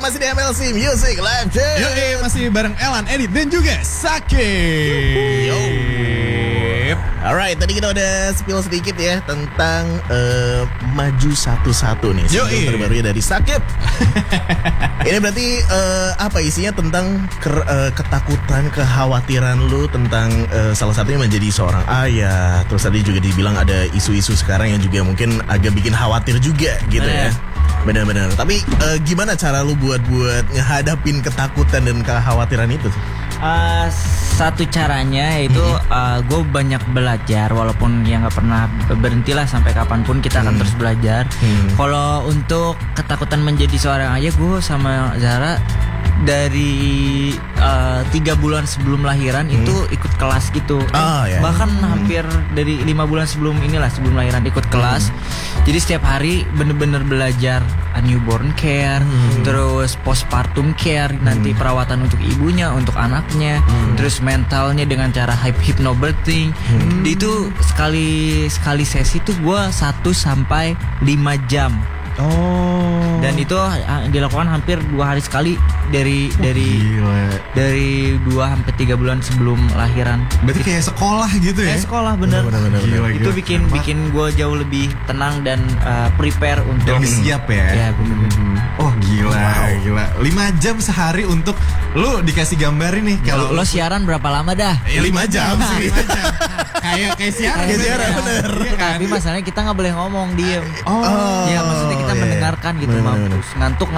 masih di MLC Music Live Jam. Yoi, masih bareng Elan, Edit, dan juga Sakip. Yo. Alright, tadi kita udah spill sedikit ya tentang Maju Satu-Satu nih, single terbarunya dari Sakip. Ini berarti apa isinya tentang ketakutan, kekhawatiran lu tentang salah satunya menjadi seorang ayah. Terus tadi juga dibilang ada isu-isu sekarang yang juga mungkin agak bikin khawatir juga gitu ya. Benar-benar. Tapi gimana cara lu buat ngehadapin ketakutan dan kekhawatiran itu? Satu caranya itu gue banyak belajar, walaupun ya nggak pernah berhentilah sampai kapanpun kita akan terus belajar. Kalau untuk ketakutan menjadi seorang ayah, gue sama Zara dari 3 bulan sebelum lahiran itu ikut kelas gitu. Bahkan hampir dari 5 bulan sebelum lahiran ikut kelas. Jadi setiap hari bener-bener belajar newborn care, terus postpartum care, nanti perawatan untuk ibunya, untuk anaknya, terus mentalnya dengan cara hypnobirthing. Itu sekali sesi tuh gue 1 sampai 5 jam. Dan itu dilakukan hampir 2 hari sekali dari 2 sampai 3 bulan sebelum lahiran. Berarti kayak sekolah gitu ya? Sekolah bener. Itu bikin gue jauh lebih tenang dan prepare untuk lebih siap ya. Oh gila. 5 jam sehari untuk lu dikasih gambarin nih. Kalau lo siaran berapa lama dah? 5 jam sih. Kayak siaran bener. Tapi masalahnya kita nggak boleh ngomong, diem. Ya maksudnya kita mendengarkan gitu, mampus. Ngantuk.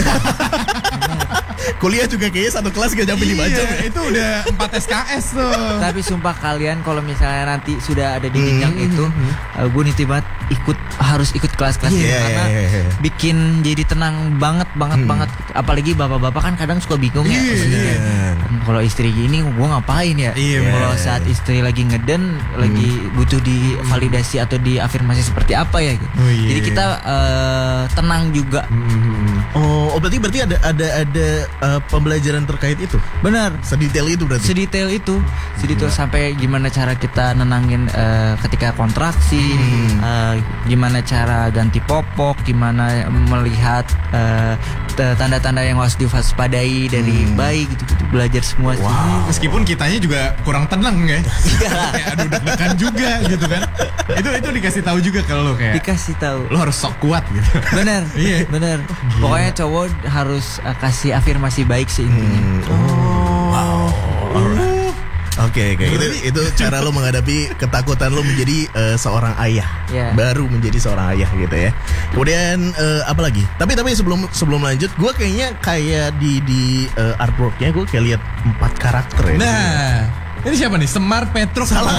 Kuliah juga kayaknya satu kelas gak nyampe 5 jam. Itu udah 4 SKS tuh. Tapi sumpah kalian kalau misalnya nanti sudah ada di jenjang itu, gue niti banget harus ikut kelas-kelas itu karena bikin jadi tenang banget. Apalagi bapak-bapak kan kadang suka bingung ya. Kalau istri gini gue ngapain ya? Kalau saat istri lagi ngeden, lagi butuh divalidasi atau diafirmasi seperti apa ya? Gitu. Jadi kita tenang juga. Berarti ada pembelajaran terkait itu. Benar. Sedetail itu berarti. Sedetail sampai gimana cara kita nenangin ketika kontraksi, gimana cara ganti popok, gimana melihat tanda-tanda yang harus diwaspadai dari bayi gitu belajar semua sih. Meskipun kitanya juga kurang tenang ya. Kayak aduh deg-degan juga gitu kan. Itu dikasih tahu juga ke lo kayak. Dikasih tahu. Lo harus sok kuat gitu. Benar. Benar. Pokoknya cowok harus kasih afirmasi baik sih intinya. Oke. Itu cara lo menghadapi ketakutan lo menjadi seorang ayah. Baru menjadi seorang ayah gitu ya. Kemudian apa lagi? Tapi sebelum lanjut, gue kayaknya kayak di artworknya gue kayak lihat 4 karakter ya. Nah, ini siapa nih? Semar, Petruk, Salah.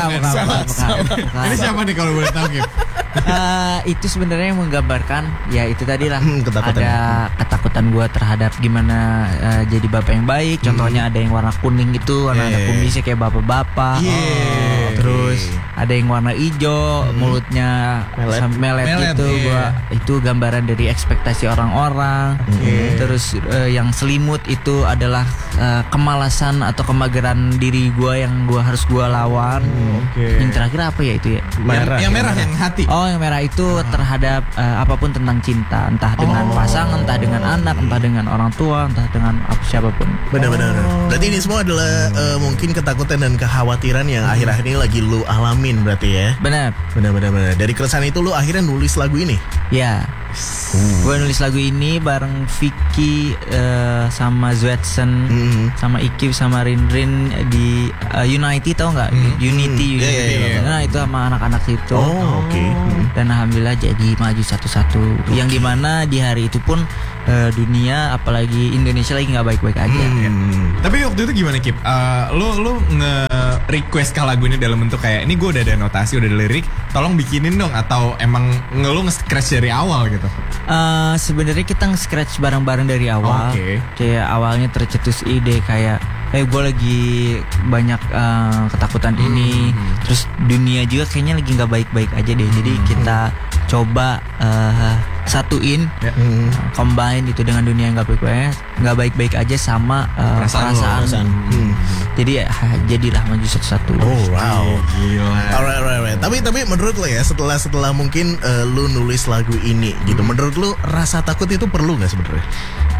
Ini siapa nih kalau boleh tahu, Kip? Itu sebenarnya menggambarkan ya itu tadi lah, ada ketakutan gue terhadap gimana jadi bapak yang baik. Contohnya ada yang warna kuning itu, warna kumisnya kayak bapak-bapak. Terus ada yang warna hijau, mulutnya melet gitu. Itu gambaran dari ekspektasi orang-orang. Terus yang selimut itu adalah kemalasan atau kemageran diri gue yang harus gue lawan. Yang terakhir apa ya itu ya? Yang merah yang hati. Yang merah itu terhadap apapun tentang cinta, entah dengan pasangan, entah dengan anak, entah dengan orang tua, entah dengan siapapun. Benar. Berarti ini semua adalah mungkin ketakutan dan kekhawatiran yang akhir-akhir ini lagi lu alamin berarti ya. Benar. Dari keresahan itu lu akhirnya nulis lagu ini. Ya. Gue nulis lagu ini bareng Vicky sama Zwetsen, sama Iki, sama Rinrin di Unity, tau nggak? Unity. Nah itu sama anak-anak situ. Dan alhamdulillah jadi Maju Satu-Satu. Yang dimana di hari itu pun dunia apalagi Indonesia lagi nggak baik-baik aja. Tapi waktu itu gimana, Kip? Lu nge-request ke lagu ini dalam bentuk kayak ini gue udah ada notasi, udah ada lirik, tolong bikinin dong, atau emang lu nge-scratch dari awal gitu? Sebenarnya kita nge-scratch bareng-bareng dari awal. Kayak awalnya tercetus ide kayak gue lagi banyak ketakutan ini, terus dunia juga kayaknya lagi nggak baik-baik aja deh. Jadi kita coba satuin, combine itu dengan dunia yang nggak baik-baik aja sama perasaan. Jadi jadilah Maju Satu-Satu. Gila. Alright. Tapi menurut lo ya, setelah mungkin lu nulis lagu ini gitu, menurut lu rasa takut itu perlu nggak sebenarnya?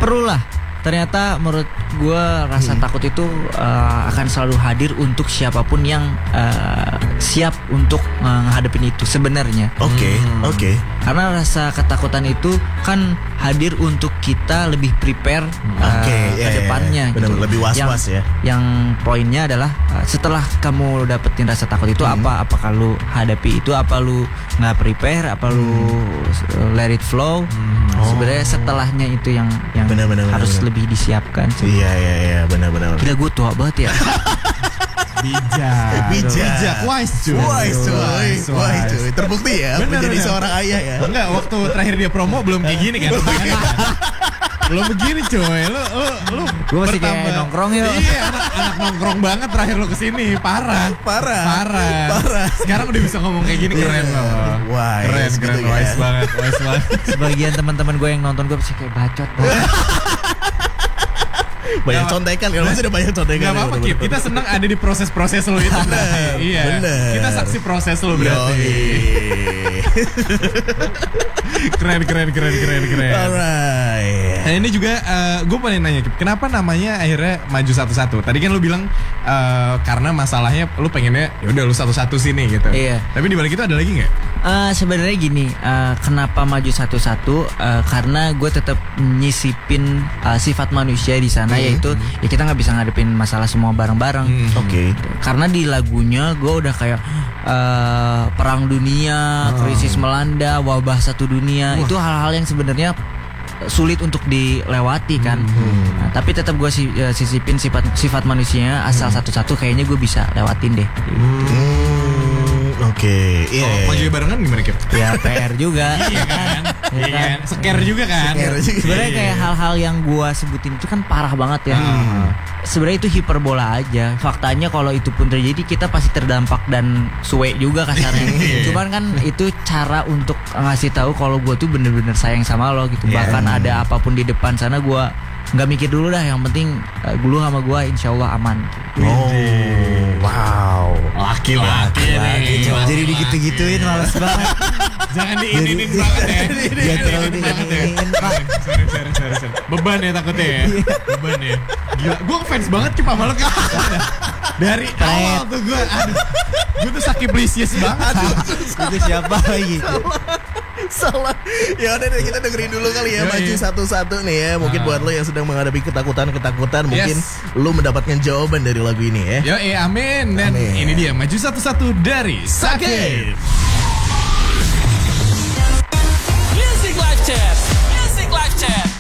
perlulah. Ternyata menurut gue rasa takut itu akan selalu hadir untuk siapapun yang siap untuk menghadapin itu sebenarnya. Oke. Karena rasa ketakutan itu kan hadir untuk kita lebih prepare ke depannya. Benar, lebih was-was ya. Yang poinnya adalah setelah kamu dapetin rasa takut itu apakah lu hadapi itu, apa lu nggak prepare, apa lu let it flow. Sebenarnya setelahnya itu yang benar, harus benar. lebih disiapkan. Iya, benar. Gila, gue tua banget ya. Bijak, wise cuy. Terbukti ya menjadi seorang ayah ya. Enggak, waktu terakhir dia promo belum kayak gini kan. Belum begini coy. Lu gue masih kayak nongkrong yuk. Iya, anak nongkrong banget terakhir lu kesini. Parah. Sekarang udah bisa ngomong kayak gini, keren loh. Wise, Keren, gitu wise kan. banget. Sebagian teman-teman gue yang nonton gue pasti kayak bacot. Banyak contekan, kalau masih ada banyak contekan. Gak apa-apa Kip, kita senang ada di proses-proses lo itu. Iya, bener. kita saksi proses lo berarti. Keren. Alright. Nah ini juga gue pengen nanya Kip, kenapa namanya akhirnya Maju Satu-Satu? Tadi kan lu bilang karena masalahnya lu pengennya yaudah lu satu-satu sini gitu. Iya. Tapi di balik itu ada lagi nggak? Sebenarnya gini, kenapa maju satu-satu? Karena gue tetap nyisipin sifat manusia di sana, yaitu ya kita nggak bisa ngadepin masalah semua bareng-bareng. Oke. Karena di lagunya gue udah kayak perang dunia, krisis melanda, wabah satu dunia. Itu hal-hal yang sebenarnya sulit untuk dilewati kan. Nah, tapi tetap gue sisipin sifat manusianya, asal satu-satu kayaknya gue bisa lewatin deh. Oke. Kalau maju barengan gimana Kip? Ya PR juga. Iya kan? Scare juga kan? Sebenarnya kayak hal-hal yang gua sebutin itu kan parah banget ya. Sebenarnya itu hiperbola aja. Faktanya kalau itu pun terjadi kita pasti terdampak dan suwe juga kasarnya. Cuman kan itu cara untuk ngasih tahu kalau gua tuh bener-bener sayang sama lo gitu. Bahkan ada apapun di depan sana gua nggak mikir dulu dah. Yang penting lu sama gua insya Allah aman. Wow. Laki-laki nih. Jadi digitu-gituin males banget. Jangan diinin banget ya. Jangan terlalu diinin, Pak. Sorry. Beban ya takutnya ya. Beban ya. Gila, gue fans banget Kip sama lo Kip. Dari awal tuh gue tuh sakiplisius banget. Itu siapa lagi? Salah. Ya udah deh, kita dengerin dulu kali ya Maju Satu-Satu nih ya. Mungkin buat lo yang sedang menghadapi ketakutan, mungkin lo mendapatkan jawaban dari lagu ini ya. Amin. Dan ini dia Maju Satu-Satu dari Sakip.